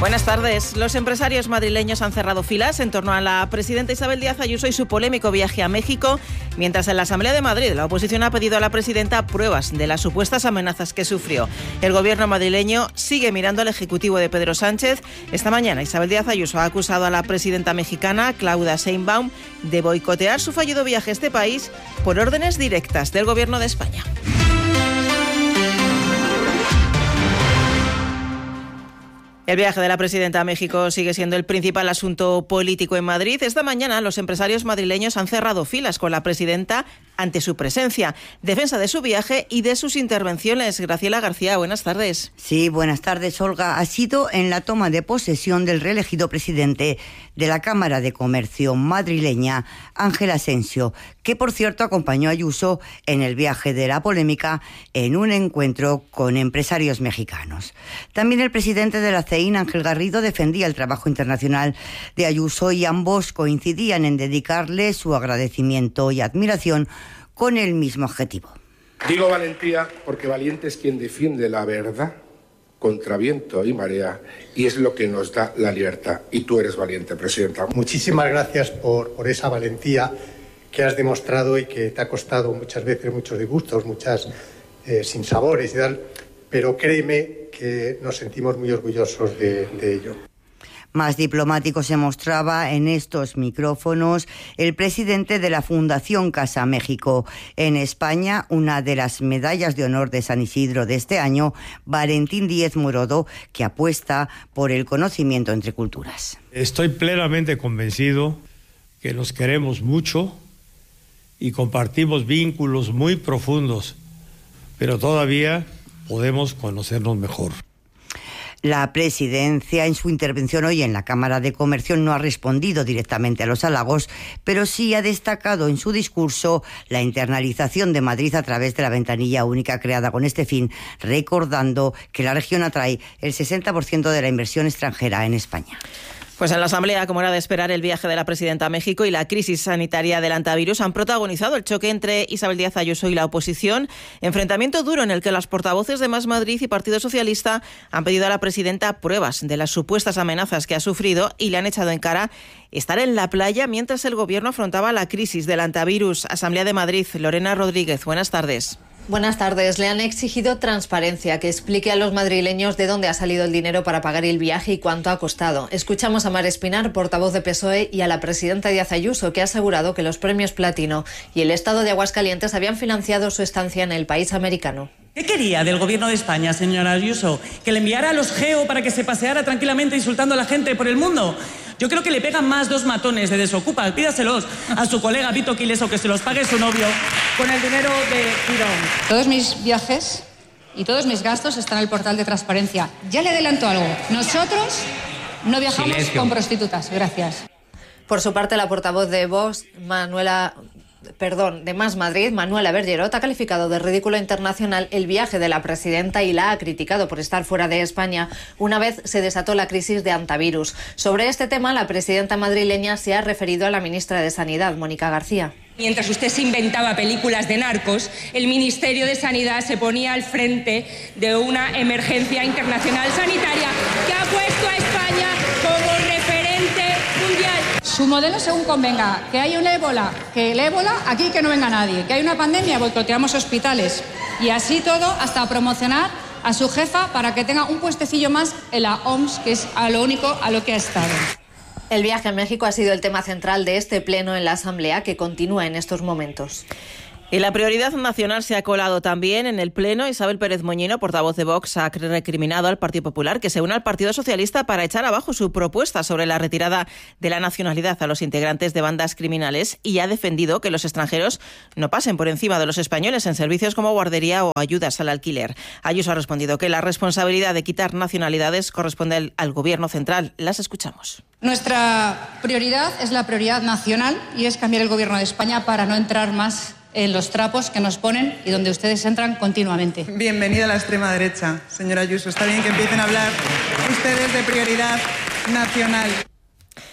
Buenas tardes. Los empresarios madrileños han cerrado filas en torno a la presidenta Isabel Díaz Ayuso y su polémico viaje a México, mientras en la Asamblea de Madrid la oposición ha pedido a la presidenta pruebas de las supuestas amenazas que sufrió. El gobierno madrileño sigue mirando al ejecutivo de Pedro Sánchez. Esta mañana Isabel Díaz Ayuso ha acusado a la presidenta mexicana, Claudia Sheinbaum, de boicotear su fallido viaje a este país por órdenes directas del gobierno de España. El viaje de la presidenta a México sigue siendo el principal asunto político en Madrid. Esta mañana los empresarios madrileños han cerrado filas con la presidenta ante su presencia, defensa de su viaje y de sus intervenciones. Graciela García, buenas tardes. Sí, buenas tardes, Olga. Ha sido en la toma de posesión del reelegido presidente de la Cámara de Comercio madrileña, Ángel Asensio, que por cierto acompañó a Ayuso en el viaje de la polémica en un encuentro con empresarios mexicanos. También el presidente de la CEIN, Ángel Garrido, defendía el trabajo internacional de Ayuso y ambos coincidían en dedicarle su agradecimiento y admiración con el mismo objetivo. Digo valentía porque valiente es quien defiende la verdad contra viento y marea, y es lo que nos da la libertad. Y tú eres valiente, presidenta. Muchísimas gracias por esa valentía que has demostrado y que te ha costado muchas veces muchos disgustos, muchas sinsabores y tal, pero créeme que nos sentimos muy orgullosos de ello. Más diplomático se mostraba en estos micrófonos el presidente de la Fundación Casa México en España, una de las medallas de honor de San Isidro de este año, Valentín Díez Morodo, que apuesta por el conocimiento entre culturas. Estoy plenamente convencido que nos queremos mucho y compartimos vínculos muy profundos, pero todavía podemos conocernos mejor. La presidencia, en su intervención hoy en la Cámara de Comercio, no ha respondido directamente a los halagos, pero sí ha destacado en su discurso la internalización de Madrid a través de la ventanilla única creada con este fin, recordando que la región atrae el 60% de la inversión extranjera en España. Pues en la Asamblea, como era de esperar, el viaje de la presidenta a México y la crisis sanitaria del antivirus han protagonizado el choque entre Isabel Díaz Ayuso y la oposición. Enfrentamiento duro en el que las portavoces de Más Madrid y Partido Socialista han pedido a la presidenta pruebas de las supuestas amenazas que ha sufrido y le han echado en cara estar en la playa mientras el gobierno afrontaba la crisis del antivirus. Asamblea de Madrid, Lorena Rodríguez, buenas tardes. Buenas tardes. Le han exigido transparencia, que explique a los madrileños de dónde ha salido el dinero para pagar el viaje y cuánto ha costado. Escuchamos a Mar Espinar, portavoz de PSOE, y a la presidenta Díaz Ayuso, que ha asegurado que los premios Platino y el Estado de Aguascalientes habían financiado su estancia en el país americano. ¿Qué quería del gobierno de España, señora Ayuso? ¿Que le enviara a los GEO para que se paseara tranquilamente insultando a la gente por el mundo? Yo creo que le pegan más 2 matones de desocupas. Pídaselos a su colega Vito Quiles o que se los pague su novio con el dinero de Tirón. Todos mis viajes y todos mis gastos están en el portal de transparencia. Ya le adelanto algo. Nosotros no viajamos con prostitutas. Gracias. Por su parte, la portavoz de Vox, de Más Madrid, Manuela Bergerot, ha calificado de ridículo internacional el viaje de la presidenta y la ha criticado por estar fuera de España una vez se desató la crisis de antivirus. Sobre este tema, la presidenta madrileña se ha referido a la ministra de Sanidad, Mónica García. Mientras usted se inventaba películas de narcos, el Ministerio de Sanidad se ponía al frente de una emergencia internacional sanitaria que ha puesto a España como referente mundial. Su modelo según convenga. Que hay un ébola, que el ébola, aquí que no venga nadie. Que hay una pandemia, boicoteamos hospitales. Y así todo hasta promocionar a su jefa para que tenga un puestecillo más en la OMS, que es a lo único a lo que ha estado. El viaje a México ha sido el tema central de este pleno en la Asamblea, que continúa en estos momentos. Y la prioridad nacional se ha colado también en el Pleno. Isabel Pérez Moñino, portavoz de Vox, ha recriminado al Partido Popular que se una al Partido Socialista para echar abajo su propuesta sobre la retirada de la nacionalidad a los integrantes de bandas criminales y ha defendido que los extranjeros no pasen por encima de los españoles en servicios como guardería o ayudas al alquiler. Ayuso ha respondido que la responsabilidad de quitar nacionalidades corresponde al Gobierno central. Las escuchamos. Nuestra prioridad es la prioridad nacional y es cambiar el Gobierno de España para no entrar más en los trapos que nos ponen y donde ustedes entran continuamente. Bienvenida a la extrema derecha, señora Ayuso. Está bien que empiecen a hablar ustedes de prioridad nacional.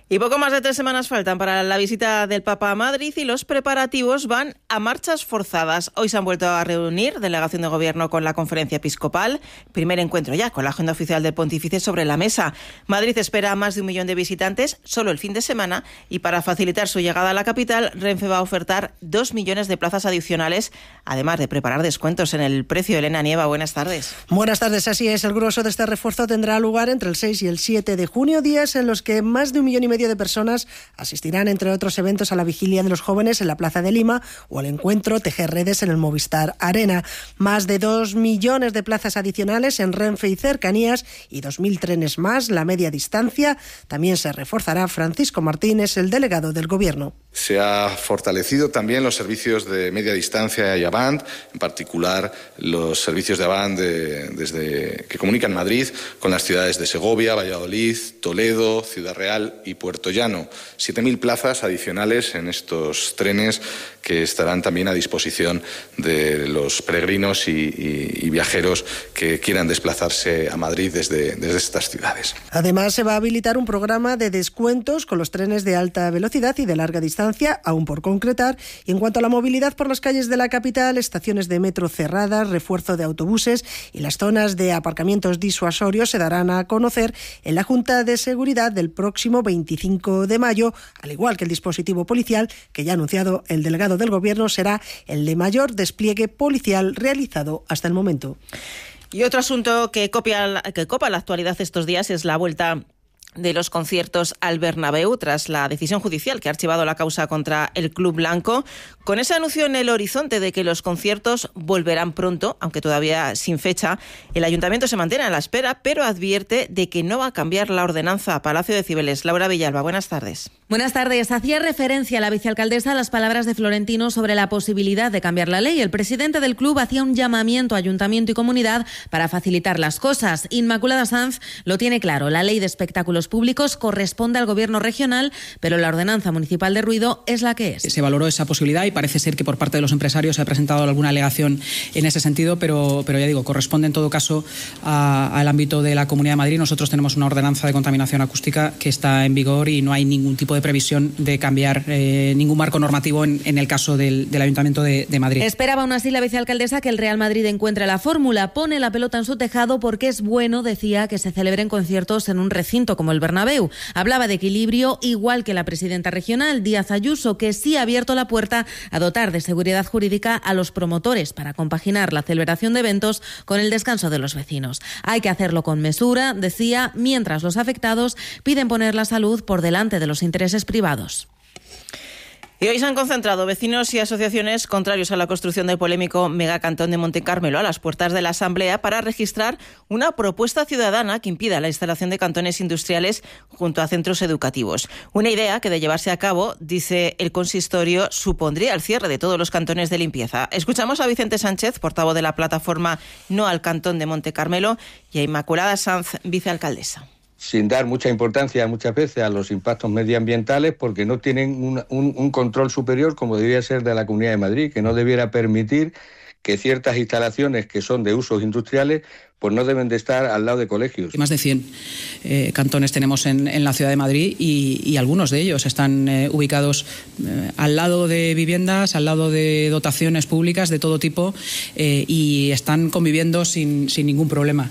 Y poco más de 3 semanas faltan para la visita del Papa a Madrid y los preparativos van a marchas forzadas. Hoy se han vuelto a reunir delegación de gobierno con la conferencia episcopal. Primer encuentro ya con la agenda oficial del pontífice sobre la mesa. Madrid espera a más de 1 millón de visitantes solo el fin de semana y para facilitar su llegada a la capital, Renfe va a ofertar 2 millones de plazas adicionales, además de preparar descuentos en el precio. Elena Nieva, buenas tardes. Buenas tardes, así es. El grueso de este refuerzo tendrá lugar entre el 6 y el 7 de junio, días en los que más de 1,5 millones de personas asistirán, entre otros eventos, a la Vigilia de los Jóvenes en la Plaza de Lima o al encuentro Tejer Redes en el Movistar Arena. Más de 2 millones de plazas adicionales en Renfe y cercanías y 2.000 trenes más, la media distancia. También se reforzará. Francisco Martínez, el delegado del Gobierno. Se ha fortalecido también los servicios de media distancia y Avant, en particular los servicios de Avant que comunican Madrid con las ciudades de Segovia, Valladolid, Toledo, Ciudad Real y Puerto Llano. 7.000 plazas adicionales en estos trenes que estarán también a disposición de los peregrinos y viajeros que quieran desplazarse a Madrid desde estas ciudades. Además, se va a habilitar un programa de descuentos con los trenes de alta velocidad y de larga distancia, aún por concretar. Y en cuanto a la movilidad por las calles de la capital, estaciones de metro cerradas, refuerzo de autobuses y las zonas de aparcamientos disuasorios se darán a conocer en la Junta de Seguridad del próximo 25 de mayo, al igual que el dispositivo policial que ya ha anunciado el delegado del Gobierno será el de mayor despliegue policial realizado hasta el momento. Y otro asunto que copa la actualidad estos días es la vuelta de los conciertos al Bernabéu tras la decisión judicial que ha archivado la causa contra el Club Blanco. Con ese anuncio en el horizonte de que los conciertos volverán pronto, aunque todavía sin fecha, el Ayuntamiento se mantiene a la espera, pero advierte de que no va a cambiar la ordenanza. Palacio de Cibeles. Laura Villalba, buenas tardes. Buenas tardes. Hacía referencia la vicealcaldesa a las palabras de Florentino sobre la posibilidad de cambiar la ley. El presidente del club hacía un llamamiento a Ayuntamiento y comunidad para facilitar las cosas. Inmaculada Sanz lo tiene claro. La ley de espectáculos públicos corresponde al Gobierno regional, pero la ordenanza municipal de ruido es la que es. Se valoró esa posibilidad y parece ser que por parte de los empresarios se ha presentado alguna alegación en ese sentido, pero ya digo, corresponde en todo caso al ámbito de la Comunidad de Madrid. Nosotros tenemos una ordenanza de contaminación acústica que está en vigor y no hay ningún tipo de previsión de cambiar ningún marco normativo en el caso del Ayuntamiento de Madrid. Esperaba aún así la vicealcaldesa que el Real Madrid encuentre la fórmula. Pone la pelota en su tejado porque es bueno, decía, que se celebren conciertos en un recinto como el Bernabéu. Hablaba de equilibrio, igual que la presidenta regional, Díaz Ayuso, que sí ha abierto la puerta a dotar de seguridad jurídica a los promotores para compaginar la celebración de eventos con el descanso de los vecinos. Hay que hacerlo con mesura, decía, mientras los afectados piden poner la salud por delante de los intereses privados. Y hoy se han concentrado vecinos y asociaciones contrarios a la construcción del polémico megacantón de Monte Carmelo a las puertas de la Asamblea para registrar una propuesta ciudadana que impida la instalación de cantones industriales junto a centros educativos. Una idea que, de llevarse a cabo, dice el consistorio, supondría el cierre de todos los cantones de limpieza. Escuchamos a Vicente Sánchez, portavoz de la plataforma No al Cantón de Monte Carmelo, y a Inmaculada Sanz, vicealcaldesa. Sin dar mucha importancia muchas veces a los impactos medioambientales porque no tienen un control superior como debería ser de la Comunidad de Madrid, que no debiera permitir que ciertas instalaciones que son de usos industriales pues no deben de estar al lado de colegios. Más de 100 cantones tenemos en la ciudad de Madrid y algunos de ellos están ubicados al lado de viviendas, al lado de dotaciones públicas de todo tipo y están conviviendo sin ningún problema.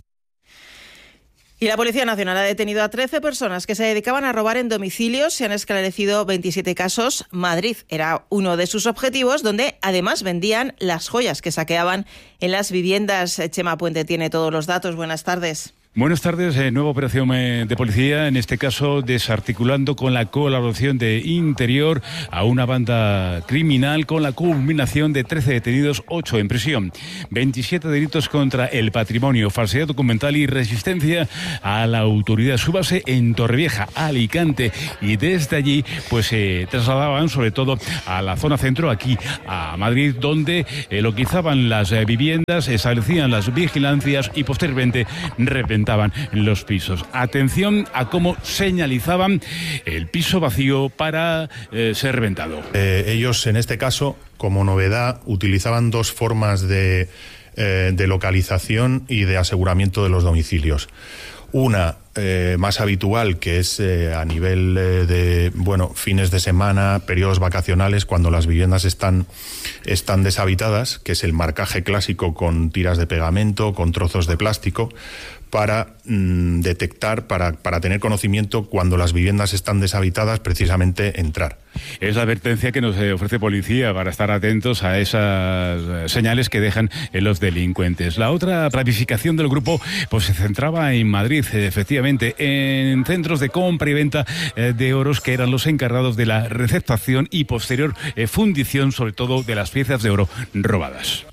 Y la Policía Nacional ha detenido a 13 personas que se dedicaban a robar en domicilios. Se han esclarecido 27 casos. Madrid era uno de sus objetivos, donde además vendían las joyas que saqueaban en las viviendas. Chema Puente tiene todos los datos. Buenas tardes. Buenas tardes, nueva operación de policía, en este caso desarticulando con la colaboración de Interior a una banda criminal con la culminación de 13 detenidos, 8 en prisión. 27 delitos contra el patrimonio, falsedad documental y resistencia a la autoridad. Su base en Torrevieja, Alicante, y desde allí pues se trasladaban sobre todo a la zona centro, aquí a Madrid, donde localizaban las viviendas, establecían las vigilancias y posteriormente reventaban los pisos. Atención a cómo señalizaban el piso vacío para ser reventado. Ellos, en este caso, como novedad, utilizaban dos formas de de localización y de aseguramiento de los domicilios. Una más habitual, que es a nivel de fines de semana, periodos vacacionales, cuando las viviendas están deshabitadas, que es el marcaje clásico con tiras de pegamento, con trozos de plástico, para detectar, para tener conocimiento cuando las viviendas están deshabitadas, precisamente entrar. Es la advertencia que nos ofrece policía para estar atentos a esas señales que dejan los delincuentes. La otra planificación del grupo pues se centraba en Madrid, efectivamente, en centros de compra y venta de oros, que eran los encargados de la receptación y posterior fundición, sobre todo de las piezas de oro robadas.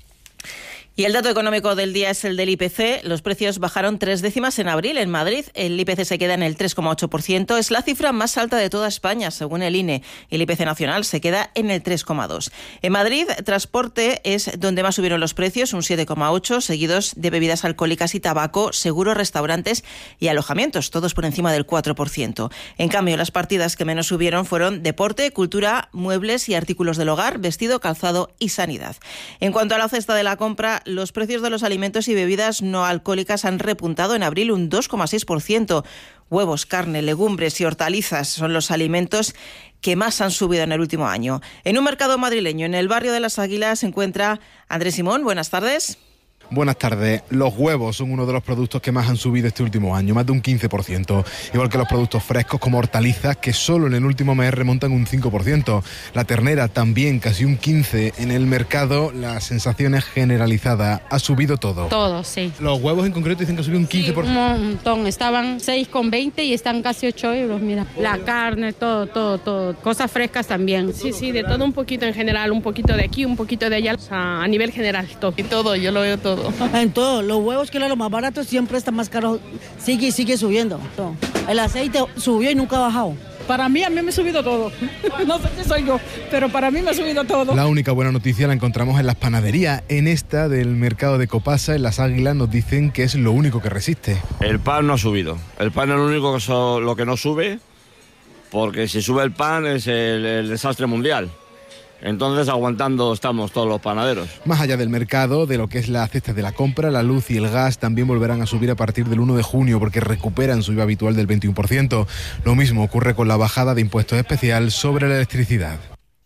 Y el dato económico del día es el del IPC. Los precios bajaron 3 décimas en abril en Madrid. El IPC se queda en el 3,8%. Es la cifra más alta de toda España, según el INE. El IPC nacional se queda en el 3,2%. En Madrid, transporte es donde más subieron los precios, un 7,8%, seguidos de bebidas alcohólicas y tabaco, seguros, restaurantes y alojamientos, todos por encima del 4%. En cambio, las partidas que menos subieron fueron deporte, cultura, muebles y artículos del hogar, vestido, calzado y sanidad. En cuanto a la cesta de la compra, los precios de los alimentos y bebidas no alcohólicas han repuntado en abril un 2,6%. Huevos, carne, legumbres y hortalizas son los alimentos que más han subido en el último año. En un mercado madrileño, en el barrio de Las Águilas, se encuentra Andrés Simón. Buenas tardes. Buenas tardes. Los huevos son uno de los productos que más han subido este último año, más de un 15%, igual que los productos frescos como hortalizas, que solo en el último mes remontan un 5%. La ternera también casi un 15%. En el mercado la sensación es generalizada, ha subido todo. Todo, sí. Los huevos en concreto dicen que ha subido un 15%. Sí, un montón, estaban 6,20 y están casi 8 euros, mira. La carne, todo. Cosas frescas también. Sí, de todo un poquito en general, un poquito de aquí, un poquito de allá, o sea, a nivel general, todo. Y todo, yo lo veo todo. En todo, los huevos, que era lo más barato, siempre está más caro, sigue subiendo. Todo. El aceite subió y nunca ha bajado. A mí me ha subido todo. No sé qué soy yo, pero para mí me ha subido todo. La única buena noticia la encontramos en las panaderías. En esta del mercado de Copasa, en Las Águilas, nos dicen que es lo único que resiste. El pan no ha subido. El pan es lo único lo que no sube, porque si sube el pan es el desastre mundial. Entonces aguantando estamos todos los panaderos. Más allá del mercado, de lo que es la cesta de la compra, la luz y el gas también volverán a subir a partir del 1 de junio porque recuperan su IVA habitual del 21%. Lo mismo ocurre con la bajada de impuestos especial sobre la electricidad.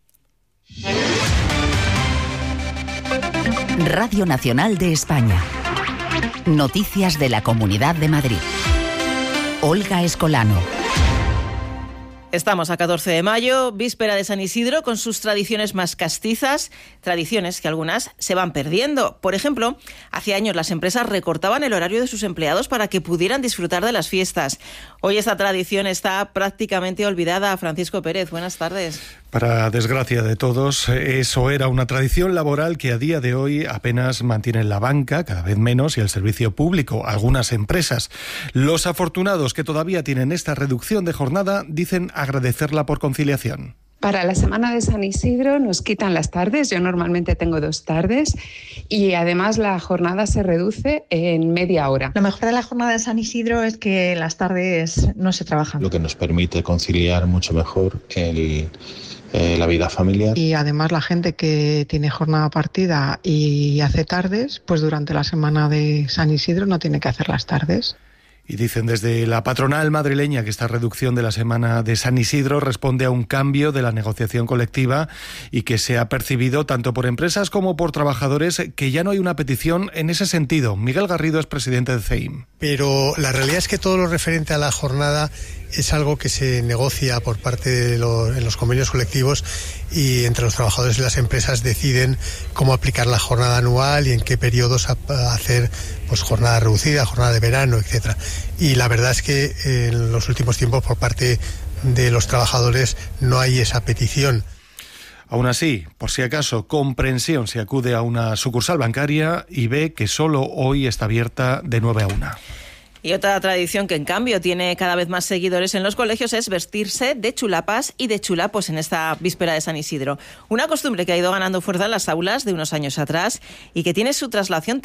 Radio Nacional de España. Noticias de la Comunidad de Madrid. Olga Escolano. Estamos a 14 de mayo, víspera de San Isidro, con sus tradiciones más castizas, tradiciones que algunas se van perdiendo. Por ejemplo, hace años las empresas recortaban el horario de sus empleados para que pudieran disfrutar de las fiestas. Hoy esta tradición está prácticamente olvidada. Francisco Pérez, buenas tardes. Para desgracia de todos, eso era una tradición laboral que a día de hoy apenas mantienen la banca, cada vez menos, y el servicio público, algunas empresas. Los afortunados que todavía tienen esta reducción de jornada dicen agradecerla por conciliación. Para la semana de San Isidro nos quitan las tardes, yo normalmente tengo 2 tardes y además la jornada se reduce en media hora. Lo mejor de la jornada de San Isidro es que las tardes no se trabajan. Lo que nos permite conciliar mucho mejor la vida familiar. Y además la gente que tiene jornada partida y hace tardes, pues durante la semana de San Isidro no tiene que hacer las tardes. Y dicen desde la patronal madrileña que esta reducción de la semana de San Isidro responde a un cambio de la negociación colectiva y que se ha percibido tanto por empresas como por trabajadores, que ya no hay una petición en ese sentido. Miguel Garrido es presidente de CEIM. Pero la realidad es que todo lo referente a la jornada es algo que se negocia por parte de en los convenios colectivos, y entre los trabajadores y las empresas deciden cómo aplicar la jornada anual y en qué periodos hacer pues jornada reducida, jornada de verano, etcétera. Y la verdad es que en los últimos tiempos por parte de los trabajadores no hay esa petición. Aún así, por si acaso, comprensión si acude a una sucursal bancaria y ve que solo hoy está abierta de 9 a 1. Y otra tradición que en cambio tiene cada vez más seguidores en los colegios es vestirse de chulapas y de chulapos en esta víspera de San Isidro. Una costumbre que ha ido ganando fuerza en las aulas de unos años atrás y que tiene su traslación